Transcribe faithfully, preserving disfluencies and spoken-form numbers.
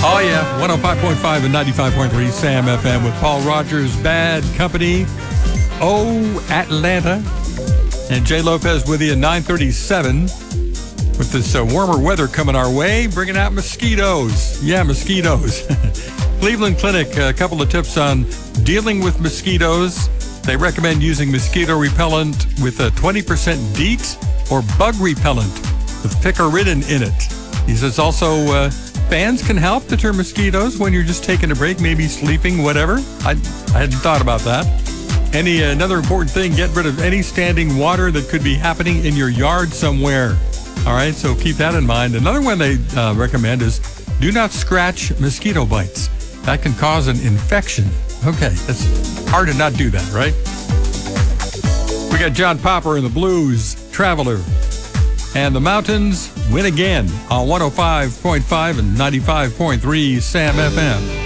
Oh, yeah, one oh five point five and ninety-five point three Sam F M with Paul Rogers, Bad Company, Oh, Atlanta, and Jay Lopez with you at nine thirty-seven. With this uh, warmer weather coming our way, bringing out mosquitoes. Yeah, mosquitoes. Cleveland Clinic, a couple of tips on dealing with mosquitoes. They recommend using mosquito repellent with a twenty percent DEET or bug repellent with picaridin in it. He says also uh, fans can help deter mosquitoes when you're just taking a break, maybe sleeping, whatever. I, I hadn't thought about that. Any Another important thing, get rid of any standing water that could be happening in your yard somewhere. All right, so keep that in mind. Another one they uh, recommend is do not scratch mosquito bites. That can cause an infection. Okay, it's hard to not do that, right? We got John Popper and the Blues, Traveler. And the Mountains win again on one oh five point five and ninety-five point three Sam F M.